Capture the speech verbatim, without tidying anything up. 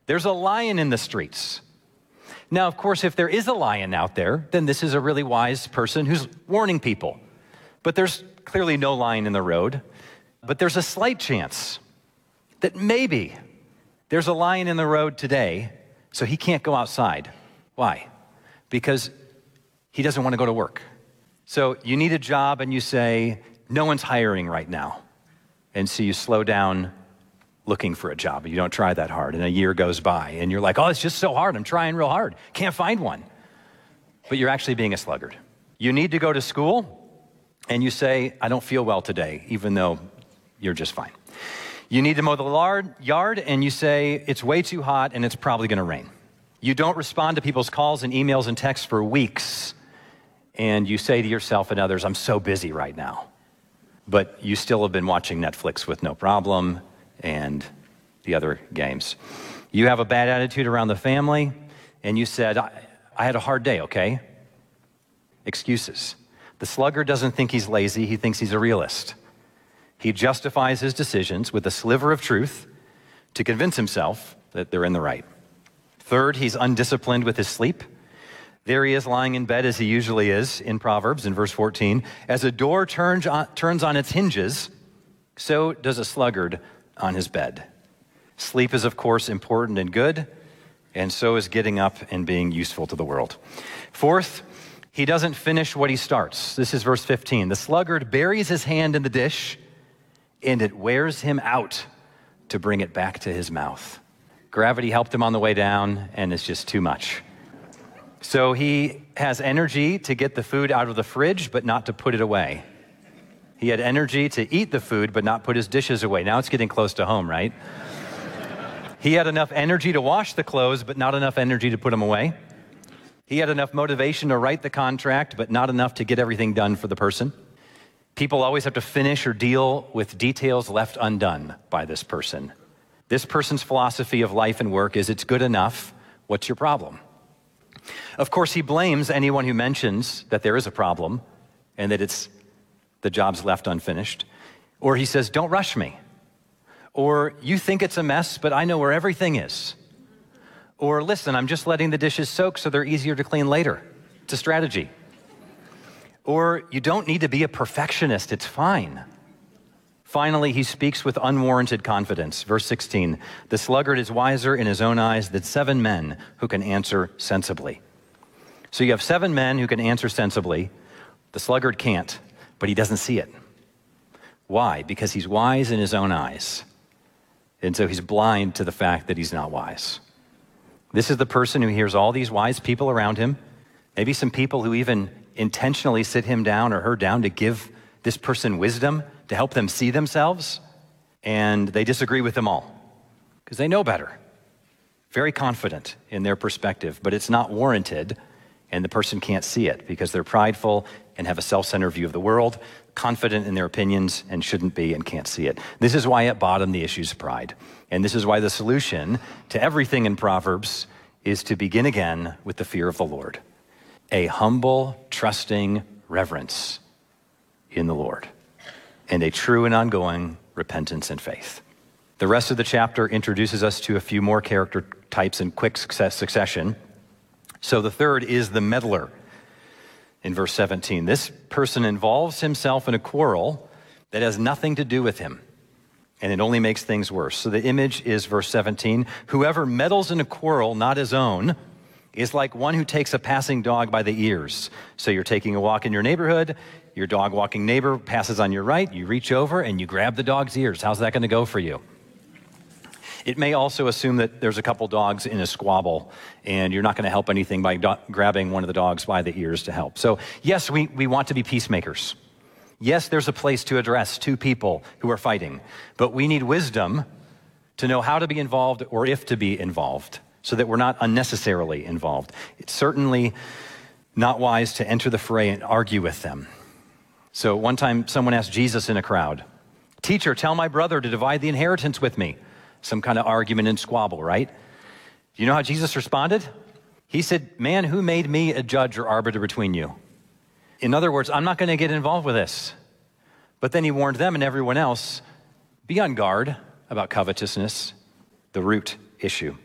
There's a lion in the streets. Now, of course, if there is a lion out there, then this is a really wise person who's warning people. But there's clearly no lion in the road. But there's a slight chance that maybe there's a lion in the road today, so he can't go outside. Why? Because he doesn't want to go to work. So you need a job and you say, no one's hiring right now. And so you slow down looking for a job. You don't try that hard. And a year goes by and you're like, oh, it's just so hard. I'm trying real hard. Can't find one. But you're actually being a sluggard. You need to go to school and you say, I don't feel well today, even though you're just fine. You need to mow the yard and you say, it's way too hot and it's probably going to rain. You don't respond to people's calls and emails and texts for weeks. And you say to yourself and others, I'm so busy right now. But you still have been watching Netflix with no problem and the other games. You have a bad attitude around the family, and you said, I, I had a hard day, okay? Excuses. The sluggard doesn't think he's lazy, he thinks he's a realist. He justifies his decisions with a sliver of truth to convince himself that they're in the right. Third, he's undisciplined with his sleep. There he is lying in bed as he usually is in Proverbs in verse fourteen. As a door turns on, turns on its hinges, so does a sluggard on his bed. Sleep is, of course, important and good, and so is getting up and being useful to the world. Fourth, he doesn't finish what he starts. This is verse fifteen. The sluggard buries his hand in the dish, and it wears him out to bring it back to his mouth. Gravity helped him on the way down, and it's just too much. So he has energy to get the food out of the fridge, but not to put it away. He had energy to eat the food, but not put his dishes away. Now it's getting close to home, right? He had enough energy to wash the clothes, but not enough energy to put them away. He had enough motivation to write the contract, but not enough to get everything done for the person. People always have to finish or deal with details left undone by this person. This person's philosophy of life and work is it's good enough. What's your problem? Of course, he blames anyone who mentions that there is a problem and that it's the job's left unfinished. Or he says, don't rush me. Or you think it's a mess, but I know where everything is. Or listen, I'm just letting the dishes soak so they're easier to clean later. It's a strategy. Or you don't need to be a perfectionist, it's fine. Finally, he speaks with unwarranted confidence. Verse sixteen, the sluggard is wiser in his own eyes than seven men who can answer sensibly. So you have seven men who can answer sensibly. The sluggard can't, but he doesn't see it. Why? Because he's wise in his own eyes. And so he's blind to the fact that he's not wise. This is the person who hears all these wise people around him, maybe some people who even intentionally sit him down or her down to give this person wisdom, to help them see themselves, and they disagree with them all because they know better. Very confident in their perspective, but it's not warranted, and the person can't see it because they're prideful and have a self-centered view of the world, confident in their opinions and shouldn't be and can't see it. This is why at bottom the issue is pride. And this is why the solution to everything in Proverbs is to begin again with the fear of the Lord. A humble, trusting reverence in the Lord, and a true and ongoing repentance and faith. The rest of the chapter introduces us to a few more character types in quick success, succession. So the third is the meddler in verse seventeen. This person involves himself in a quarrel that has nothing to do with him, and it only makes things worse. So the image is verse seventeen. Whoever meddles in a quarrel not his own is like one who takes a passing dog by the ears. So you're taking a walk in your neighborhood, your dog walking neighbor passes on your right, you reach over and you grab the dog's ears. How's that going to go for you? It may also assume that there's a couple dogs in a squabble and you're not going to help anything by do- grabbing one of the dogs by the ears to help. So yes, we, we want to be peacemakers. Yes, there's a place to address two people who are fighting, but we need wisdom to know how to be involved or if to be involved so that we're not unnecessarily involved. It's certainly not wise to enter the fray and argue with them. So one time someone asked Jesus in a crowd, "Teacher, tell my brother to divide the inheritance with me." Some kind of argument and squabble, right? Do you know how Jesus responded? He said, "Man, who made me a judge or arbiter between you?" In other words, I'm not going to get involved with this. But then he warned them and everyone else, be on guard about covetousness, the root issue.